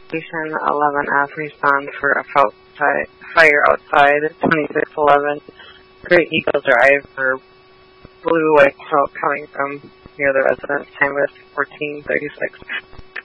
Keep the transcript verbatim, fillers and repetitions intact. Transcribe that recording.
Station eleven F, respond for a outside, fire outside twenty-six eleven Great Eagle Drive for blue white smoke coming from near the residence. Time was fourteen thirty-six.